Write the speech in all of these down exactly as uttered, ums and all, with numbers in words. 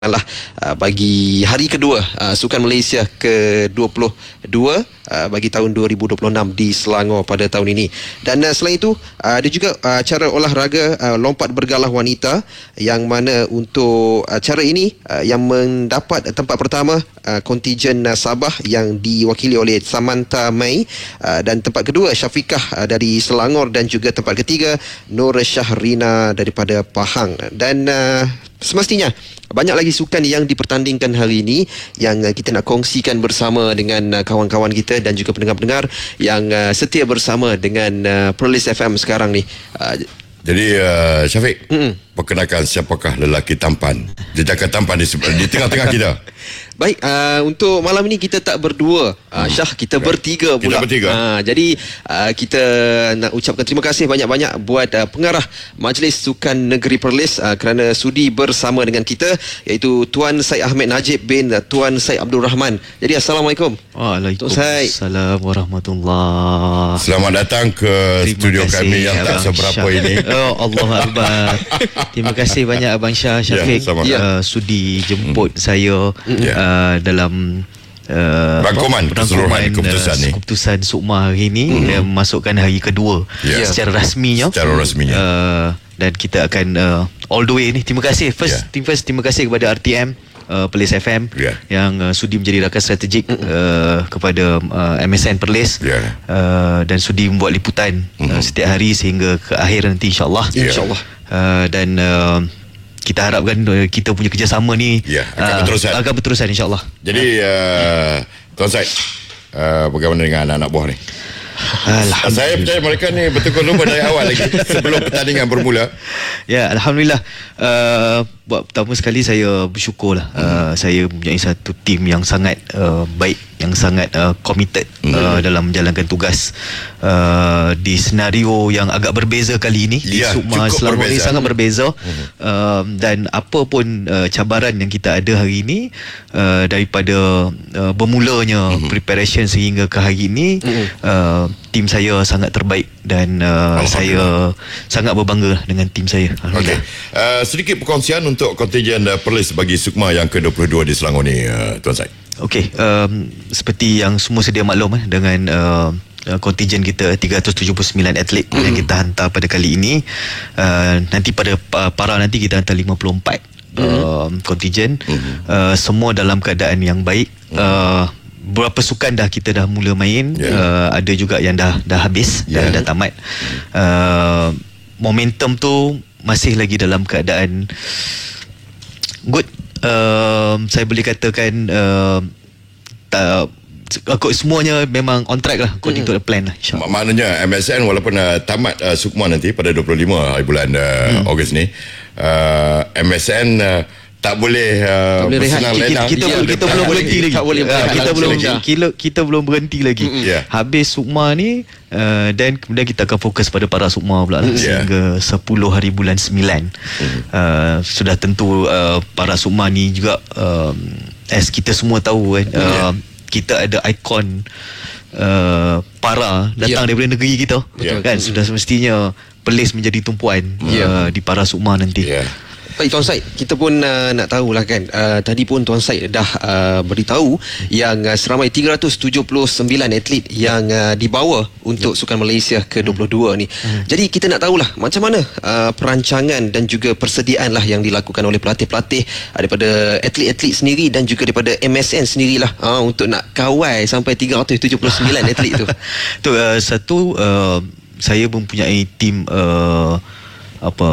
lah uh, bagi hari kedua uh, Sukan Malaysia ke dua puluh dua uh, bagi tahun dua ribu dua puluh enam di Selangor pada tahun ini. Dan uh, selain itu uh, ada juga uh, cara olahraga uh, lompat bergalah wanita, yang mana untuk uh, cara ini uh, yang mendapat tempat pertama uh, kontijen uh, Sabah yang diwakili oleh Samantha May, uh, dan tempat kedua Syafiqah uh, dari Selangor, dan juga tempat ketiga Nur Syahrina daripada Pahang. Dan uh, semestinya banyak lagi sukan yang dipertandingkan hari ini yang uh, kita nak kongsikan bersama dengan uh, kawan-kawan kita dan juga pendengar-pendengar yang uh, setia bersama dengan uh, Perlis F M sekarang ni. Uh, Jadi uh, Syafiq, mm-mm. perkenalkan siapakah lelaki tampan, jejaka tampan di, di tengah-tengah kita. Baik, uh, untuk malam ini kita tak berdua, uh, Syah, kita bertiga pula. Kita bertiga. Uh, jadi uh, kita nak ucapkan terima kasih banyak-banyak buat uh, pengarah Majlis Sukan Negeri Perlis uh, kerana sudi bersama dengan kita, iaitu Tuan Syed Ahmed Najib bin uh, Tuan Syed Abdul Rahman. Jadi Assalamualaikum. Waalaikumsalam warahmatullahi. Selamat datang ke Terima studio kasih, kami yang tak Abang seberapa Syah. ini. Oh, Allah Akbar. Terima kasih banyak Abang Syah Syafiq, sama. uh, sudi jemput mm. saya Yeah. uh, dalam uh, Rangkuman keseluruhan keputusan uh, ni. keputusan Sukma hari ini, Mm. uh, masukkan hari kedua Yeah. secara rasminya. Secara rasminya. Uh, dan kita akan uh, all the way ni. Terima kasih. First, Yeah. thing first, terima kasih kepada R T M uh, Perlis F M Yeah. yang uh, sudi menjadi rakan strategik uh, kepada uh, M S N Perlis, Yeah. uh, dan sudi membuat liputan Mm-hmm. uh, setiap hari sehingga ke akhir nanti, insyaAllah. Yeah. InsyaAllah. Uh, dan uh, kita harapkan uh, kita punya kerjasama ni Ya, akan uh, berterusan. akan berterusan, insyaAllah. Jadi uh, Tuan Syed, uh, bagaimana dengan anak-anak buah ni? Alhamdulillah. Saya percaya mereka ni betul-betul lupa dari awal lagi sebelum pertandingan bermula. Ya, Alhamdulillah. Uh, buat pertama sekali saya bersyukur lah. Hmm. Uh, saya mempunyai satu tim yang sangat uh, baik, yang sangat uh, committed hmm. uh, dalam menjalankan tugas uh, di senario yang agak berbeza kali ini. Ya, di Sukma cukup Selangor berbeza. ini sangat berbeza. Hmm. Uh, dan apa pun uh, cabaran yang kita ada hari ini, uh, daripada uh, bermulanya hmm. preparation sehingga ke hari ini, hmm. uh, tim saya sangat terbaik, dan uh, saya sangat berbangga dengan tim saya. Okey. Uh, sedikit perkongsian untuk kontijen uh, Perlis bagi Sukma yang ke dua puluh dua di Selangor ni, uh, Tuan Syed. Okey, um, seperti yang semua sedia maklum eh, dengan uh, kontijen kita tiga ratus tujuh puluh sembilan atlet mm. yang kita hantar pada kali ini. Uh, nanti pada uh, para nanti kita hantar lima puluh empat mm. uh, kontijen, mm. uh, semua dalam keadaan yang baik. Mm. Uh, Beberapa sukan dah kita dah mula main, yeah. uh, ada juga yang dah dah habis, yeah. dah, dah tamat. Uh, momentum tu masih lagi dalam keadaan good. Uh, saya boleh katakan uh, tak, Kod semuanya memang on track lah, according mm. to the plan lah, insyaAllah. Mak- Maknanya M S N walaupun uh, tamat uh, Sukma nanti pada dua puluh lima hari bulan uh, mm. Ogos ni, uh, M S N uh, tak boleh uh, tak boleh rehat. bersenang Kita, lenang. kita, Ya, kita tak belum boleh- berhenti lagi. tak boleh Ah, berehat kita langsung belum lagi. kita, kita belum berhenti lagi. Yeah. Habis Sukma ni, uh, dan kemudian kita akan fokus pada para Sukma pula lah, Yeah. sehingga sepuluh hari bulan sembilan. Uh, sudah tentu uh, para Sukma ni juga, um, as kita semua tahu kan, uh, Yeah. kita ada ikon uh, para datang Yeah. daripada negeri kita. Betul. Kan, sudah semestinya Perlis menjadi tumpuan Yeah. uh, di para Sukma nanti. Yeah. Baik Tuan Syed, kita pun uh, nak tahulah kan, uh, tadi pun Tuan Syed dah uh, beritahu yang uh, seramai tiga ratus tujuh puluh sembilan atlet yang uh, dibawa untuk Sukan Malaysia ke dua puluh dua ni. Hmm. Jadi kita nak tahulah macam mana uh, perancangan dan juga persediaan lah yang dilakukan oleh pelatih-pelatih daripada atlet-atlet sendiri dan juga daripada M S N sendirilah uh, untuk nak kawal sampai tiga ratus tujuh puluh sembilan atlet tu. Tu uh, satu, uh, saya mempunyai tim uh, apa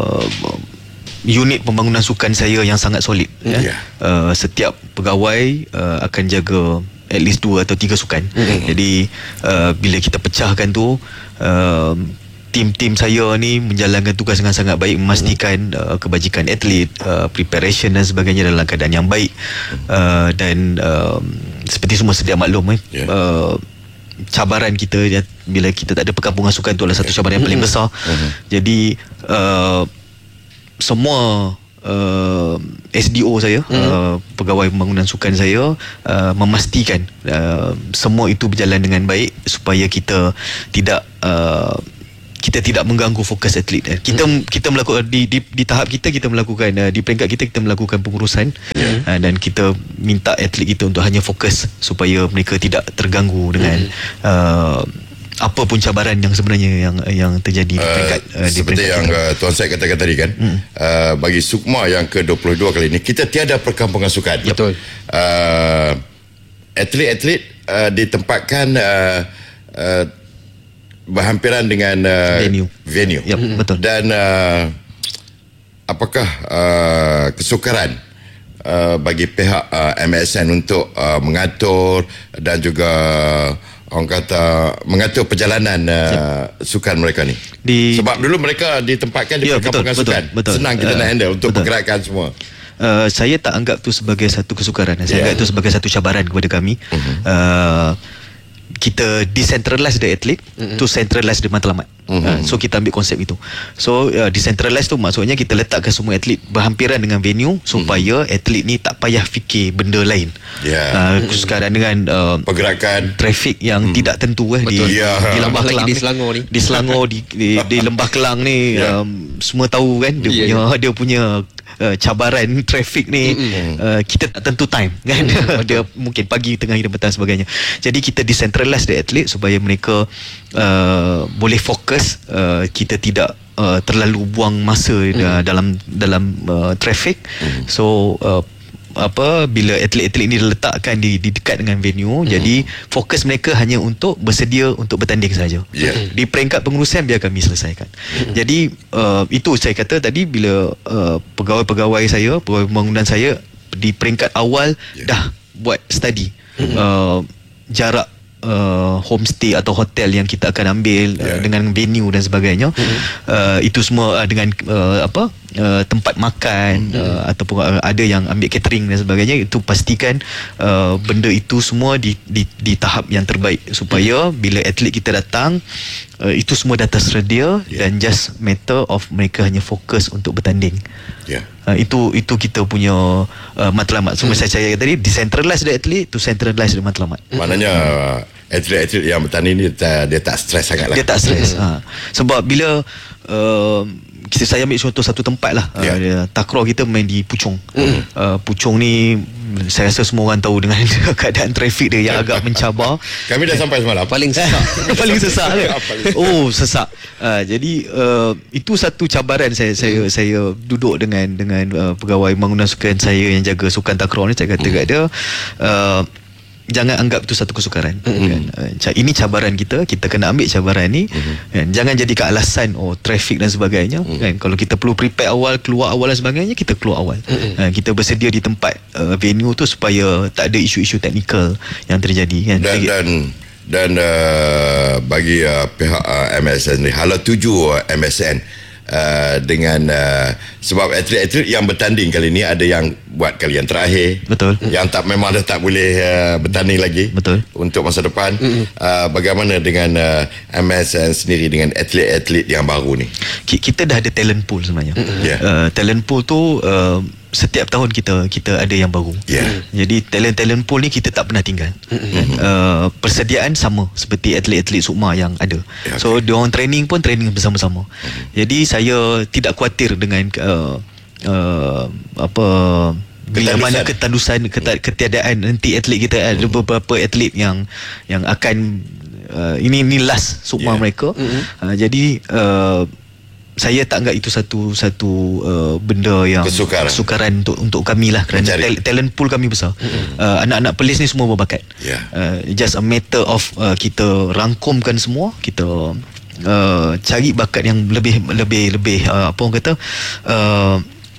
unit pembangunan sukan saya yang sangat solid. Yeah. Ya. Uh, setiap pegawai uh, akan jaga at least dua atau tiga sukan. Mm-hmm. Jadi uh, bila kita pecahkan tu, uh, tim-tim saya ni menjalankan tugas dengan sangat baik, memastikan uh, kebajikan atlet, uh, preparation dan sebagainya dalam keadaan yang baik. Uh, dan uh, seperti semua sedia maklum, eh, Yeah. uh, cabaran kita ya, bila kita tak ada perkampungan sukan tu adalah satu cabaran yang paling besar. Mm-hmm. Jadi uh, semua uh, S D O saya, hmm. uh, pegawai pembangunan sukan saya, uh, memastikan uh, semua itu berjalan dengan baik supaya kita tidak uh, kita tidak mengganggu fokus atlet. Kita hmm. kita melakukan di, di di tahap kita kita melakukan uh, di peringkat kita kita melakukan pengurusan hmm. uh, dan kita minta atlet kita untuk hanya fokus supaya mereka tidak terganggu dengan hmm. uh, apa pun cabaran yang sebenarnya yang yang terjadi di peringkat uh, uh, di seperti peringkat yang uh, Tuan Syed katakan tadi kan, hmm. uh, bagi Sukma yang ke dua puluh dua kali ini kita tiada perkampungan sukan. Betul. Uh, atlet-atlet uh, ditempatkan uh, uh, berhampiran dengan uh, venue. venue. Yep, hmm. betul. Dan uh, apakah uh, kesukaran uh, bagi pihak uh, M S N untuk uh, mengatur dan juga orang kata mengatur perjalanan uh, sukan mereka ni? Di, Sebab dulu mereka ditempatkan di ya, perkampungan betul, sukan. betul, betul. Senang kita uh, nak handle untuk betul. pergerakan semua. Uh, saya tak anggap tu sebagai satu kesukaran. Saya yeah. anggap itu sebagai satu cabaran kepada kami. Uh-huh. Uh, kita decentralize the athlete uh-huh. to centralize the matlamat. Uh-huh. Uh, so kita ambil konsep itu. So uh, decentralize tu maksudnya kita letakkan semua atlet berhampiran dengan venue supaya uh-huh. atlet ni tak payah fikir benda lain. Yeah. Uh, sekarang dengan uh, pergerakan trafik yang uh-huh. tidak tentu eh, di, yeah. di Lembah Kelang di Selangor ni. Di Selangor di, di, di Lembah Kelang ni yeah. um, semua tahu kan dia yeah, punya yeah. dia punya Uh, cabaran trafik ni mm-hmm. uh, kita tak tentu time kan mm-hmm. dia mungkin pagi, tengah, hingga petang sebagainya. Jadi kita decentralize the athlete supaya mereka uh, boleh fokus, uh, kita tidak uh, terlalu buang masa mm-hmm. uh, dalam dalam uh, trafik. Mm-hmm. So uh, apa bila atlet-atlet ni diletakkan di, di dekat dengan venue, hmm. jadi fokus mereka hanya untuk bersedia untuk bertanding saja. Yeah. Di peringkat pengurusan biar kami selesaikan. Hmm. Jadi uh, itu saya kata tadi bila uh, pegawai-pegawai saya, pegawai pembangunan saya di peringkat awal yeah. dah buat study hmm. uh, jarak Uh, homestay atau hotel yang kita akan ambil yeah. uh, dengan venue dan sebagainya. Mm-hmm. Uh, itu semua uh, dengan uh, apa uh, tempat makan mm-hmm. uh, ataupun uh, ada yang ambil catering dan sebagainya. Itu pastikan uh, benda itu semua di, di di tahap yang terbaik supaya mm-hmm. bila atlet kita datang uh, itu semua dah tersedia yeah. dan just matter of mereka hanya fokus untuk bertanding. Yeah. Uh, itu itu kita punya uh, matlamat. So, hmm. saya cakap tadi decentralize the athlete to centralize the matlamat. Maknanya uh, atlet-atlet yang bertanding ni dia, dia tak stres sangat lah. Dia tak stres. ha. Sebab bila uh, kita, saya ambil contoh satu tempat lah. Yeah. Uh, takraw kita main di Puchong. Mm. Uh, Puchong ni saya rasa semua orang tahu dengan keadaan trafik dia yang agak mencabar. Kami dah sampai semalam. Paling sesak. Paling sesak ke? Oh, sesak. Uh, jadi uh, itu satu cabaran saya saya saya duduk dengan dengan uh, pegawai bangunan sukan saya yang jaga sukan takraw ni, saya kata kat dia uh, jangan anggap itu satu kesukaran. Mm-hmm. kan? Uh, ini cabaran kita, kita kena ambil cabaran ni. Mm-hmm. kan? Jangan jadikan alasan oh trafik dan sebagainya. Mm-hmm. kan? Kalau kita perlu prepare awal, keluar awal dan sebagainya, kita keluar awal. Mm-hmm. uh, kita bersedia di tempat uh, venue tu supaya tak ada isu-isu teknikal yang terjadi. kan? Dan dan, dan uh, bagi uh, pihak uh, M S N ni, hala tuju uh, M S N Uh, dengan uh, sebab atlet-atlet yang bertanding kali ni ada yang buat kali yang terakhir. Betul. Yang tak memang dah tak boleh uh, bertanding lagi. Betul. Untuk masa depan. Mm-hmm. uh, Bagaimana dengan uh, M S N sendiri dengan atlet-atlet yang baru ni? Kita dah ada talent pool sebenarnya. Mm-hmm. yeah. uh, Talent pool tu uh, setiap tahun kita kita ada yang baru. Yeah. Jadi talent-talent pool ni kita tak pernah tinggal. Mm-hmm. Uh, persediaan sama seperti atlet-atlet Sukma yang ada. Yeah, okay. So diorang training pun training bersama-sama. Mm-hmm. Jadi saya tidak khawatir dengan uh, uh, apa bila mana ketandusan ketiadaan nanti atlet kita. Mm-hmm. Ada beberapa atlet yang yang akan uh, ini ni last Sukma yeah. mereka. Mm-hmm. uh, Jadi uh, saya tak anggap itu satu satu uh, benda yang kesukaran, kesukaran untuk untuk kami lah, kerana tal- talent pool kami besar. Mm-hmm. uh, anak-anak Perlis ni semua berbakat. yeah. uh, Just a matter of uh, kita rangkumkan semua, kita uh, cari bakat yang lebih lebih lebih uh, apa orang kata uh,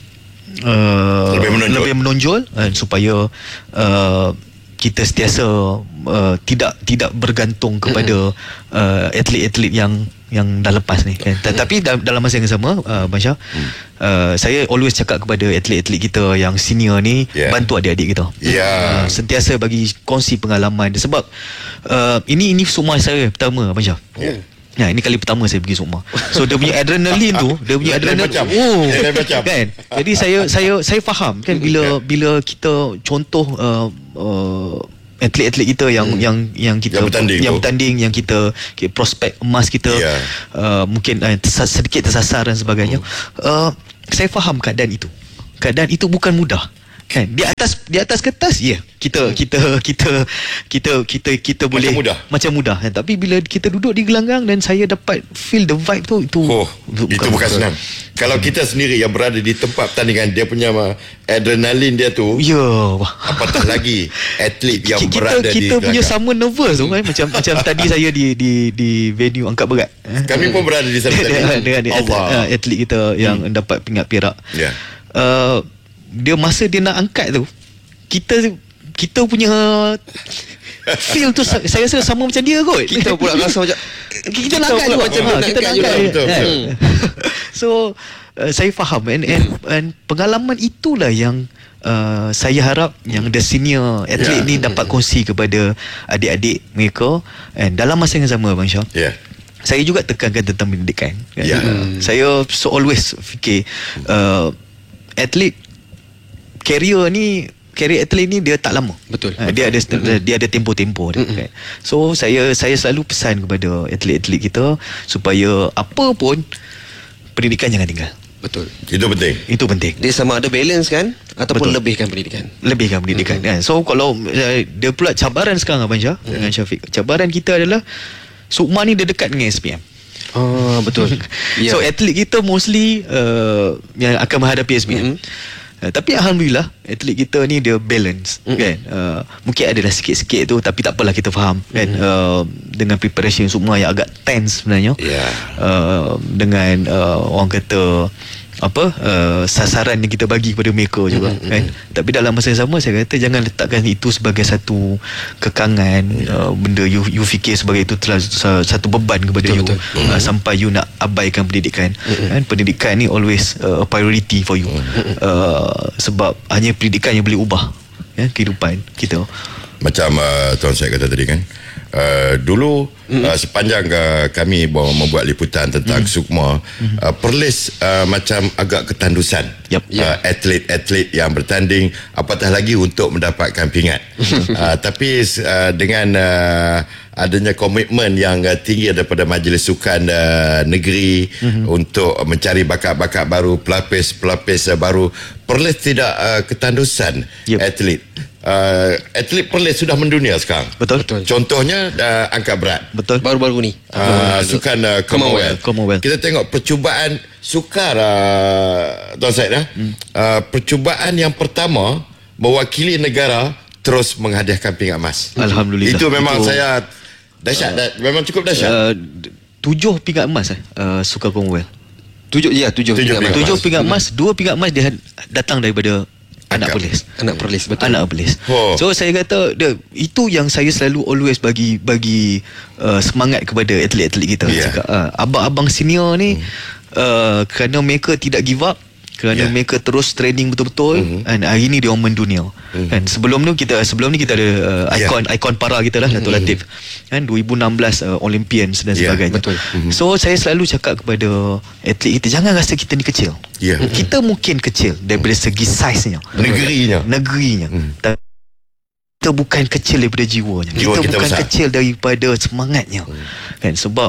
uh, lebih menonjol, lebih menonjol uh, supaya uh, kita sentiasa uh, tidak tidak bergantung kepada uh, atlet-atlet yang yang dah lepas ni kan. Tetapi dalam masa yang sama uh, Abang Syah, hmm. uh, saya always cakap kepada atlet-atlet kita yang senior ni, yeah. bantu adik-adik kita. yeah. uh, Sentiasa bagi kongsi pengalaman. Sebab uh, ini ini Sukma saya pertama Abang Syah. yeah. Ya, ini kali pertama saya pergi Sukma. So dia punya adrenalin tu, dia punya adrenalin oh, kan. Jadi saya saya saya faham kan bila bila kita contoh uh, uh, atlet-atlet kita yang hmm. yang yang kita yang bertanding, yang tu. bertanding yang kita, kita prospek emas kita yeah. uh, mungkin uh, sedikit tersasar dan sebagainya. Hmm. Uh, saya faham keadaan itu. Keadaan itu bukan mudah. Kan di atas di atas kertas ya yeah, kita kita kita kita kita kita boleh macam mudah macam mudah kan, tapi bila kita duduk di gelanggang dan saya dapat feel the vibe tu itu oh, bukan, itu bukan senang. Kalau kita sendiri yang berada di tempat pertandingan, dia punya adrenalin dia tu ya yeah. apatah lagi atlet yang kita, berada kita di kita punya gelanggang. sama nervous tu kan, macam macam tadi saya di di di venue angkat berat, kami pun berada di sana tadi dengan Allah. atlet kita yang hmm. dapat pingat perak. Ya. Yeah. Uh, dia masa dia nak angkat tu, kita kita punya feel tu saya rasa sama macam dia kot. Kita pula rasa macam kita nak angkat juga, macam ha, kita nak angkat juga. Betul, betul. So uh, saya faham and, and, and pengalaman itulah yang uh, saya harap yang the senior atlet yeah. ni dapat kongsi kepada adik-adik mereka, and dalam masa yang sama Abang Syah. Ya. Yeah. Saya juga tekankan tentang pendidikan kan? Yeah. Hmm. Saya so always fikir uh, atlet career ni, career atlet ni dia tak lama. Betul. Ha, dia ada mm-hmm. dia ada tempo-tempo dia. Mm-hmm. Kan? So saya saya selalu pesan kepada atlet-atlet kita supaya apa pun pendidikan jangan tinggal. Betul. Itu penting. Itu penting. Dia sama ada balance kan ataupun Betul. lebihkan pendidikan. Lebihkan pendidikan mm-hmm. kan. So kalau uh, dia pula cabaran sekarang Abang Syah mm-hmm. dengan Syafiq. Cabaran kita adalah Sukma ni dia dekat dengan S P M. Oh, betul. Yeah. So atlet kita mostly uh, yang akan menghadapi S P M. Mm-hmm. Uh, tapi Alhamdulillah atlet kita ni dia balance mm-hmm. kan. Uh, mungkin adalah sikit-sikit tu, tapi tak apalah, kita faham kan. Mm-hmm. uh, Dengan preparation semua yang agak tense sebenarnya. Yeah. uh, Dengan uh, orang kata apa uh, sasaran yang kita bagi kepada mereka juga mm-hmm. kan. Tapi dalam masa yang sama saya kata jangan letakkan itu sebagai satu kekangan, yeah. uh, benda you you fikir sebagai itu telah satu beban kepada betul, you betul. Uh, mm-hmm. sampai you nak abaikan pendidikan mm-hmm. kan. Pendidikan ni always uh, a priority for you mm-hmm. uh, sebab hanya pendidikan yang boleh ubah ya, kehidupan kita. Macam uh, Tuan Syed kata tadi kan, uh, dulu mm. uh, sepanjang uh, kami membuat liputan tentang mm. Sukma, mm. uh, Perlis uh, macam agak ketandusan yep. uh, atlet-atlet yang bertanding, apatah lagi untuk mendapatkan pingat. uh, tapi uh, dengan uh, adanya komitmen yang uh, tinggi daripada Majlis Sukan uh, Negeri mm-hmm. untuk mencari bakat-bakat baru, pelapis-pelapis uh, baru, Perlis tidak uh, ketandusan yep. atlet. Uh, atlet Perlis sudah mendunia sekarang. Betul. Betul. Contohnya uh, angkat berat. Betul. Baru-baru ni. Uh, sukan uh, Commonwealth. Commonwealth. Kita tengok percubaan sukar uh, Tuan Syed uh, hmm. uh, percubaan yang pertama mewakili negara terus menghadiahkan pingat emas. Alhamdulillah. Itu memang Itu, saya dahsyat, uh, dah, memang cukup dahsyat. Uh, tujuh pingat emas eh, uh, sukan Commonwealth. Tujuh ya, tujuh, tujuh pingat emas. Tujuh pingat emas, dua pingat emas dia datang daripada anak Perlis. Anak Perlis, betul. Anak Perlis. Oh. So saya kata dia, itu yang saya selalu always bagi bagi uh, semangat kepada atlet-atlet kita. Yeah. Cakap, uh, abang-abang senior ni hmm. uh, kerana mereka tidak give up, kerana yeah. mereka terus training betul-betul, mm-hmm. dan hari ni dia orang mendunia. Mm-hmm. Kan sebelum tu kita sebelum ni kita ada uh, ikon yeah. ikon para kita lah, Dato' mm-hmm. Latif. Kan dua ribu enam belas uh, Olympians dan yeah, sebagainya. Betul. Mm-hmm. So saya selalu cakap kepada atlet kita, jangan rasa kita ni kecil. Yeah. Mm-hmm. Kita mungkin kecil daripada segi saiz-nya, negerinya. Negerinya. Mm. Tapi kita bukan kecil daripada jiwanya. Jiwa kita, kita bukan besar. kecil daripada semangatnya. Mm. Kan sebab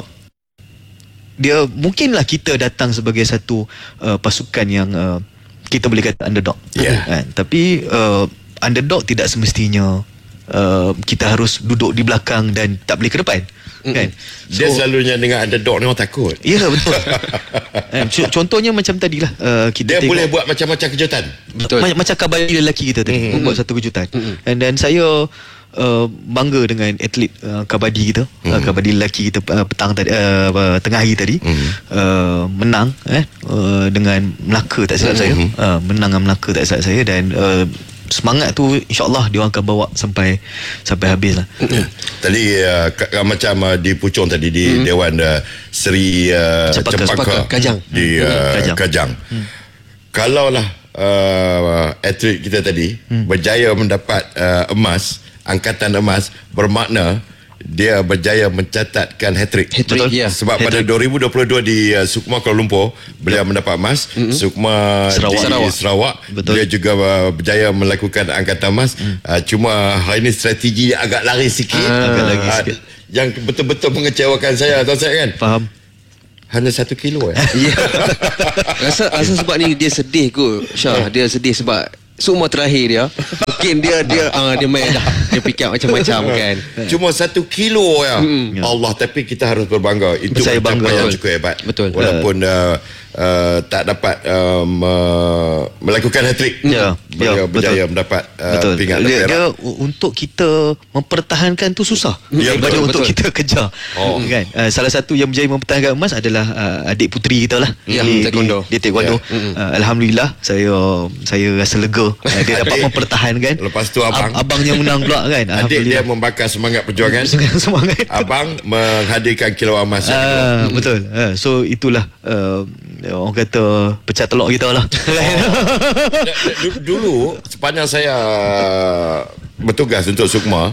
dia mungkinlah kita datang sebagai satu uh, pasukan yang uh, kita boleh kata underdog, yeah. kan? Tapi uh, underdog tidak semestinya uh, kita harus duduk di belakang dan tak boleh ke depan, mm-hmm. kan? So, dia selalunya dengan underdog ni orang takut. Ya, betul. Kan? Contohnya macam tadilah uh, kita dia tengok, boleh buat macam-macam kejutan. Betul. Macam, macam kabadi lelaki kita tadi, mm-hmm. buat satu kejutan, mm-hmm. and then saya Uh, bangga dengan atlet uh, kabadi kita, mm-hmm. uh, kabadi lelaki kita uh, petang tadi, uh, tengah hari tadi, mm-hmm. uh, menang eh, uh, dengan Melaka tak silap mm-hmm. saya, uh, menang dengan Melaka tak silap saya, dan uh, semangat tu insyaAllah dia orang akan bawa sampai sampai habis lah. Mm-hmm. Tadi uh, k- macam uh, di Puchong tadi di mm-hmm. Dewan uh, Seri uh, Cempaka, Cempaka Kajang di uh, Kajang, Kajang. Mm. Kalaulah uh, atlet kita tadi mm. berjaya mendapat uh, emas, angkatan emas, bermakna dia berjaya mencatatkan hat-trick. Hat-trick, ya. Sebab Hat-trick. pada dua ribu dua puluh dua di uh, Sukma Kuala Lumpur, beliau mendapat emas. Mm-hmm. Sukma Sarawak. di Sarawak. Sarawak, Betul. dia juga uh, berjaya melakukan angkatan emas. Mm. Uh, cuma hari ini strategi dia agak lari sikit. Ah, agak lari Uh, sikit. Yang betul-betul mengecewakan saya, Tuan Syed kan? Faham. Hanya satu kilo eh. Ya. Rasa rasa sebab ni dia sedih kot Syah. Dia sedih sebab semua terakhir dia. Mungkin dia dia uh, dia main dah. Dia fikir macam-macam kan. Cuma satu kilo ya. Mm. Allah, tapi kita harus berbangga. Itu Saya bangga. pencapaian yang Betul. cukup hebat. Betul. Walaupun uh, uh, tak dapat um, uh, melakukan hat-trick. Ya, Beliau ya, berjaya betul. mendapat uh, Betul. pingat dan Dia, perak. dia untuk kita mempertahankan tu susah. Ya, Daripada betul, untuk betul. kita kejar. Oh. Kan? Uh, salah satu yang berjaya mempertahankan emas adalah uh, adik puteri kita lah. Ya, di, taekwondo. Di, di taekwondo. Ya. Uh, Alhamdulillah saya saya rasa lega. Uh, dia dapat mempertahankan. Lepas tu abang. Ab, abangnya menang pula kan. Adik dia membakar semangat perjuangan. Semangat. Abang menghadirkan kilauan emas. yang kedua. Ah, betul. Ah, so itulah uh, orang kata pecah telur kita lah. D- Dulu sepanjang saya bertugas untuk Sukma,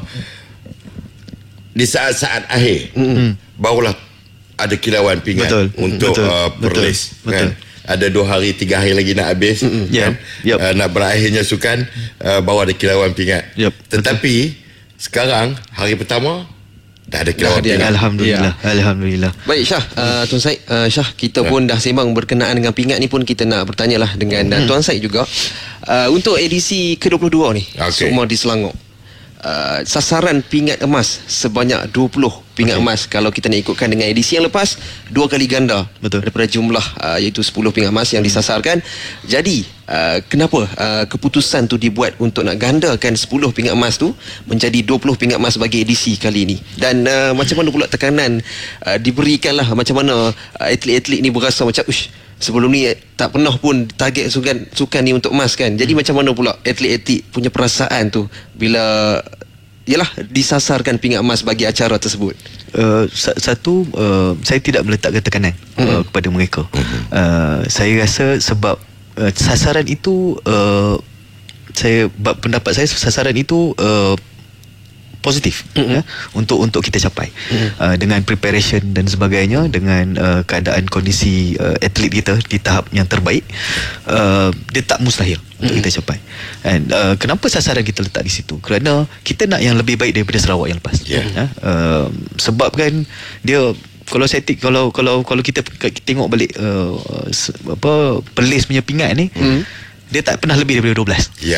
di saat-saat akhir mm-hmm. barulah ada kilauan pingat Betul. untuk Betul. uh, Betul. perlis Betul. kan. Ada dua hari tiga hari lagi nak habis mm-hmm. kan. Yep. Yep. Uh, nak berakhirnya sukan, uh, baru ada kilauan pingat. Yep. Tetapi sekarang hari pertama dah ada kilauan Dah ada. pingat. Alhamdulillah. Alhamdulillah. Baik Syah, uh, Tuan Syed, uh, Syah kita pun dah sembang berkenaan dengan pingat ni pun kita nak bertanya lah dengan uh, Tuan Syed juga. Uh, untuk edisi ke dua puluh dua ni, Okey. Sukma di Selangor. Uh, sasaran pingat emas sebanyak dua puluh pingat okay. emas. Kalau kita nak ikutkan dengan edisi yang lepas, dua kali ganda. Betul. Daripada jumlah uh, iaitu sepuluh pingat emas yang disasarkan. Jadi uh, kenapa uh, keputusan tu dibuat untuk nak gandakan sepuluh pingat emas tu menjadi dua puluh pingat emas bagi edisi kali ini? Dan uh, macam mana pula tekanan uh, diberikanlah, macam mana uh, atlet-atlet ni berasa macam ush, sebelum ni eh, tak pernah pun target sukan sukan ni untuk emas kan. Jadi hmm. macam mana pula atlet-atlet punya perasaan tu bila yalah disasarkan pingat emas bagi acara tersebut? Uh, satu uh, saya tidak meletakkan tekanan uh, mm-hmm. kepada mereka. Mm-hmm. Uh, saya rasa sebab uh, sasaran itu uh, saya pendapat saya sasaran itu uh, positif mm-hmm. ya, untuk untuk kita capai mm-hmm. uh, dengan preparation dan sebagainya, dengan uh, keadaan kondisi uh, atlet kita di tahap yang terbaik, uh, dia tak mustahil mm-hmm. untuk kita capai. And uh, kenapa sasaran kita letak di situ? Kerana kita nak yang lebih baik daripada Sarawak yang lepas. Yeah. Ya, uh, sebab kan dia kalau saya tik, kalau kalau kalau kita tengok balik uh, apa pelis punya pingat ni, mm. dia tak pernah lebih daripada dua belas. Ya.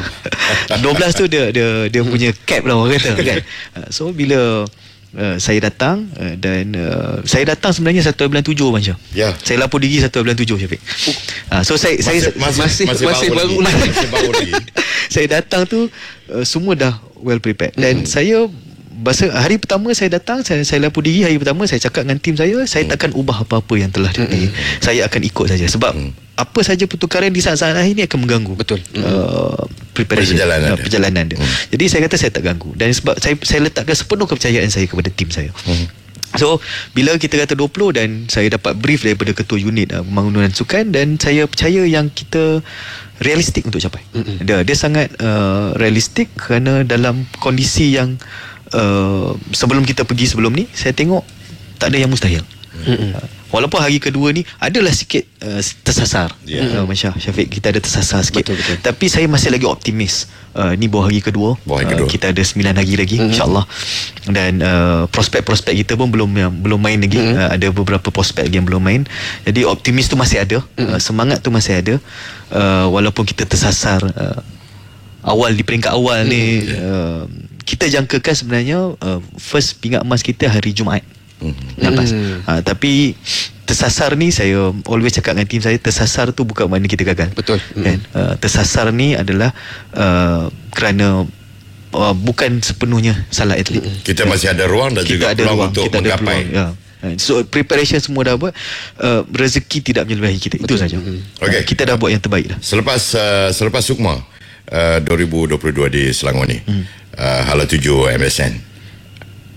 dua belas tu dia dia dia punya cap lah orang kata kan. So bila uh, saya datang uh, dan uh, saya datang sebenarnya satu bulan tujuh macam. Ya. Saya lapor diri satu bulan tujuh Syafiq. Uh, so saya Masih saya masih, masih, masih baru, baru lagi. Masih baru lagi. saya datang tu uh, semua dah well prepared dan mm. saya Bahasa hari pertama saya datang, saya saya lapor diri hari pertama, saya cakap dengan tim saya, saya takkan ubah apa-apa yang telah terjadi. Saya akan ikut saja sebab apa saja pertukaran di saat-saat akhir ini akan mengganggu Betul. uh, preparation Perjalanan uh, dia. perjalanan dia. Hmm. Jadi saya kata saya tak ganggu dan sebab saya saya letakkan sepenuh kepercayaan saya kepada tim saya. Hmm. So bila kita kata dua puluh dan saya dapat brief daripada ketua unit uh, pembangunan sukan dan saya percaya yang kita realistik untuk capai. Mm-hmm. Dia dia sangat uh, realistik kerana dalam kondisi yang uh, sebelum kita pergi sebelum ni saya tengok tak ada yang mustahil. Mm-hmm. Uh, walaupun hari kedua ni adalah sikit uh, tersasar. Yeah. Uh, Masya Syafiq, kita ada tersasar sikit. Betul, betul. Tapi saya masih lagi optimis. Uh, ni baru hari kedua. Baru hari kedua. Uh, kita ada sembilan hari lagi mm-hmm. insya-Allah. Dan uh, prospek-prospek kita pun belum yang, belum main lagi. Mm-hmm. Uh, ada beberapa prospek lagi yang belum main. Jadi optimis tu masih ada. Mm-hmm. Uh, semangat tu masih ada. Uh, walaupun kita tersasar uh, awal di peringkat awal mm-hmm. ni uh, kita jangkakan sebenarnya uh, first pingat emas kita hari Jumaat. Mm-hmm. Lepas. Mm. Uh, tapi tersasar ni saya always cakap dengan tim saya, tersasar tu bukan makna kita gagal. Betul. Kan? Uh, tersasar ni adalah uh, kerana uh, bukan sepenuhnya salah atlet. Kita masih ada ruang dan Kita juga ada peluang ruang, untuk kita ada menggapai. peluang, ya. So preparation semua dah buat, uh, rezeki tidak menyelebihi kita. Itu saja. Okey. Uh, kita dah buat yang terbaik dah. Selepas uh, selepas Sukma uh, dua ribu dua puluh dua di Selangor ni, hmm. uh, Hala tujuh M S N.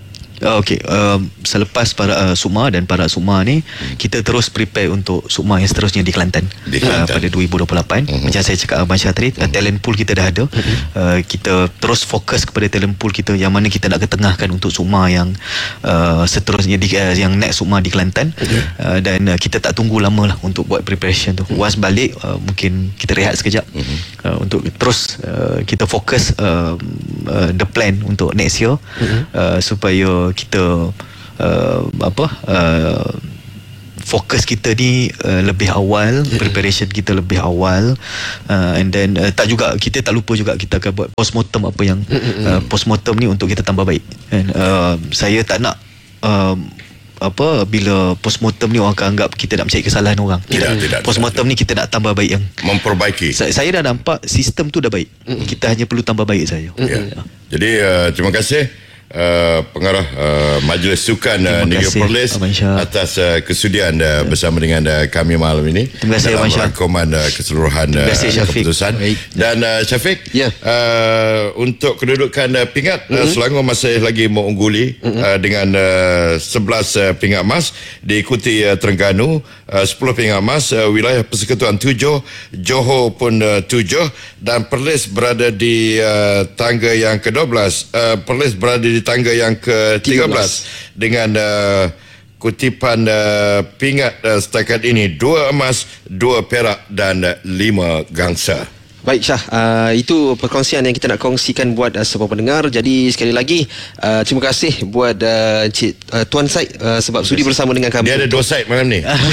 Uh, okay, um, selepas para uh, Sukma dan para Sukma ni, hmm. kita terus prepare untuk Sukma yang seterusnya di Kelantan, di Kelantan. Uh, pada dua ribu dua puluh lapan. Hmm. Macam saya cakap Abang Syah tadi, uh, talent pool kita dah ada. Hmm. Uh, kita terus fokus kepada talent pool kita yang mana kita nak ketengahkan untuk Sukma yang uh, seterusnya di, uh, yang next Sukma di Kelantan. Hmm. Uh, dan uh, kita tak tunggu lama lah untuk buat preparation tu. Hmm. Once balik, uh, mungkin kita rehat sekejap. Hmm. Uh, untuk terus uh, kita fokus uh, uh, the plan untuk next year. Hmm. Uh, supaya kita uh, apa uh, fokus kita ni uh, lebih awal, preparation kita lebih awal, uh, and then uh, tak juga kita tak lupa juga kita akan buat postmortem apa yang uh, postmortem ni untuk kita tambah baik. And uh, saya tak nak uh, apa bila postmortem ni orang akan anggap kita nak mencari kesalahan orang. Tidak, tidak. Postmortem ni kita nak tambah baik yang memperbaiki. Saya, saya dah nampak sistem tu dah baik. Kita hanya perlu tambah baik saja. Ya. Jadi uh, terima kasih Uh, pengarah uh, Majlis Sukan uh, Negeri Perlis atas uh, kesudian uh, bersama dengan uh, kami malam ini. Terima kasih dalam rangkuman uh, keseluruhan uh, keputusan. Baik. Dan uh, Syafiq, yeah. uh, untuk kedudukan uh, pingat, mm-hmm. uh, Selangor masih lagi mengungguli mm-hmm. uh, dengan uh, sebelas uh, pingat emas, diikuti uh, Terengganu uh, sepuluh pingat emas, uh, wilayah Persekutuan tujuh, Johor pun uh, tujuh, dan Perlis berada di uh, tangga yang ke dua belas. uh, Perlis berada di tangga yang ke tiga belas dengan uh, kutipan uh, pingat uh, setakat ini dua emas, dua perak dan uh, lima gangsa. Baik Syah, uh, itu perkongsian yang kita nak kongsikan buat uh, semua pendengar. Jadi sekali lagi uh, terima kasih buat uh, Cik uh, Tuan Said uh, sebab sudi bersama dengan kami. Dia ada dua Said malam ni. uh,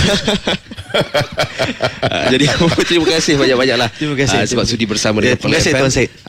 jadi terima kasih banyak-banyaklah. Terima kasih uh, sebab sudi bersama dengan Terima kasih Tuan Said.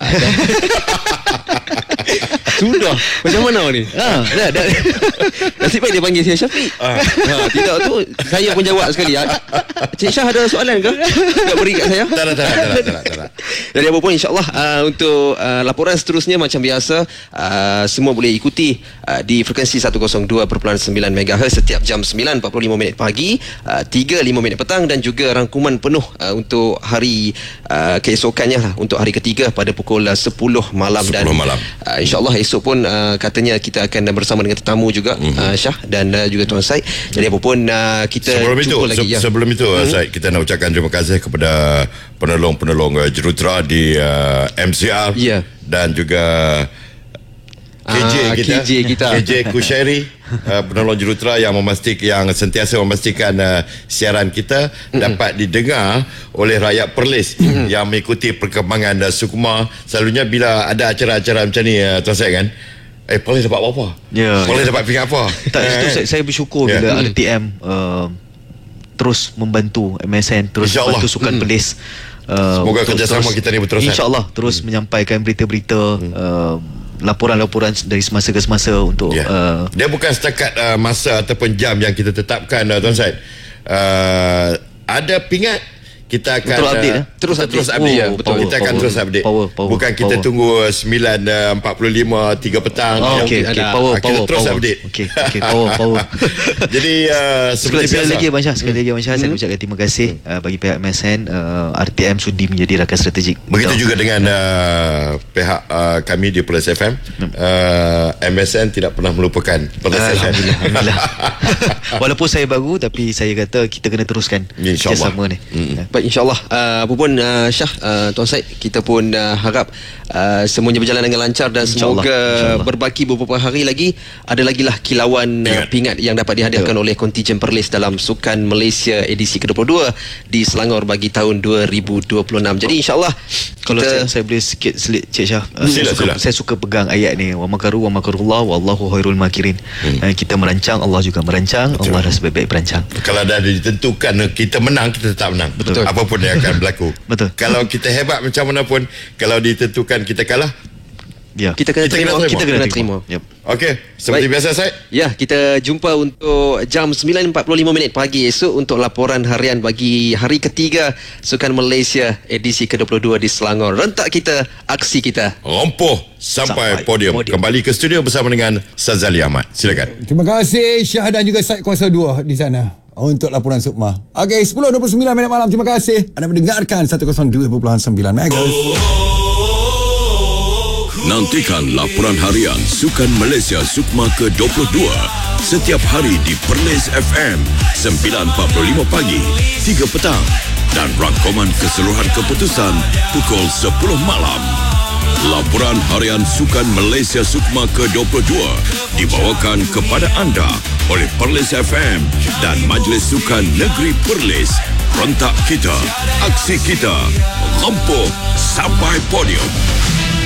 Sudah. Macam mana ni? Ha, dah, dah. Nasib baik dia panggil saya Syafiq. Ha. ha, tidak tu saya pun jawab sekali. Cik Syah ada soalan ke? Tak beri kat saya? Tak, tak, tak, tak, tak, tak, tak. Jadi apa pun insya-Allah uh, untuk uh, laporan seterusnya macam biasa uh, semua boleh ikuti uh, di frekuensi seratus dua perpuluhan sembilan megahertz setiap jam sembilan empat puluh lima minit pagi, uh, tiga lima minit petang, dan juga rangkuman penuh uh, untuk hari uh, keesokannya lah, untuk hari ketiga pada pukul uh, sepuluh malam. sepuluh Dan malam. Uh, insya-Allah esok pun uh, katanya kita akan bersama dengan tetamu juga, mm-hmm. uh, Syah dan uh, juga Tuan Said. Jadi apa pun uh, kita sebelum itu, lagi, se- ya. sebelum itu mm-hmm. Said, kita nak ucapkan terima kasih kepada penolong-penolong uh, jurutera di uh, M C R, yeah. dan juga K J ah, kita, K J kita, K J Kushairi, uh, penolong jurutera yang memastikan, yang sentiasa memastikan uh, siaran kita mm-hmm. dapat didengar oleh rakyat Perlis mm-hmm. yang mengikuti perkembangan uh, Sukma. Selalunya bila ada acara-acara macam ni, uh, Tuan Said kan, eh Perlis dapat apa? Yeah, Perlis yeah. dapat pingat apa? Tak, itu saya, saya bersyukur yeah. bila R T M uh, terus membantu M S N, terus membantu Sukan mm. Perlis. Uh, Semoga kerjasama kita ni berterusan. InsyaAllah terus hmm. menyampaikan berita-berita, hmm. uh, laporan-laporan dari semasa ke semasa untuk yeah. uh, dia bukan setakat uh, masa ataupun jam yang kita tetapkan, uh, Tuan Said. uh, Ada pingat kita akan terus update, uh, terus kita update. terus update, Oh, ya. Betul, power, kita akan power, terus update. Power, power, bukan kita power. tunggu sembilan empat puluh lima tiga petang. Oh, okey, okey, power, kita power, terus power. update. Okey, okey, power, power. Jadi uh, seperti sekali, biasa. sekali lagi Abang Syah, sekali lagi Abang Syah, hmm. saya ucapkan terima kasih uh, bagi pihak M S N. uh, R T M sudi menjadi rakan strategik. Begitu Betul. juga dengan uh, pihak uh, kami di Perlis F M. uh, M S N tidak pernah melupakan Perlis F M. Alhamdulillah. Walaupun saya baru, tapi saya kata kita kena teruskan kerjasama ni. Hmm. Baik, insyaAllah uh, apa pun uh, Syah, uh, Tuan Said, kita pun uh, harap uh, semuanya berjalan dengan lancar dan InsyaAllah, semoga insyaAllah. berbaki beberapa hari lagi ada lagi lah kilauan pingat, uh, pingat yang dapat dihadiahkan yeah. oleh kontijen Perlis dalam Sukan Malaysia edisi ke dua puluh dua di Selangor bagi tahun dua ribu dua puluh enam. Jadi insyaAllah kalau saya, saya boleh sikit selit Cik Syah, uh, sila, saya, suka, sila. saya suka pegang ayat ni, wa makaru wa makarullah wallahu khairul makirin. hmm. uh, Kita merancang, Allah juga merancang. Betul. Allah dah sebaik-baik perancang. Kalau dah ditentukan kita menang, kita tetap menang. Betul. Apapun yang akan berlaku. Betul. Kalau kita hebat macam mana pun, kalau ditentukan kita kalah, ya, kita kena kita terima, kena terima. kita kena terima. Yep. Okey, seperti Baik. biasa saya. Ya, kita jumpa untuk jam sembilan empat puluh lima minit pagi esok untuk laporan harian bagi hari ketiga Sukan Malaysia edisi ke dua puluh dua di Selangor. Rentak kita, aksi kita. Rompoh sampai, Sampai podium. podium. Kembali ke studio bersama dengan Sazali Ahmad. Silakan. Terima kasih Syah dan juga Said Kuasa dua di sana untuk laporan Sukma. Okey, sepuluh dua puluh sembilan minit malam. Terima kasih. Anda mendengarkan seratus dua perpuluhan sembilan megahertz. Nantikan laporan harian Sukan Malaysia Sukma ke dua puluh dua setiap hari di Perlis F M sembilan empat puluh lima pagi, tiga petang dan rangkuman keseluruhan keputusan pukul sepuluh malam. Laporan harian Sukan Malaysia Sukma ke dua puluh dua dibawakan kepada anda oleh Perlis F M dan Majlis Sukan Negeri Perlis. Rentak kita, aksi kita, lempuh sampai podium.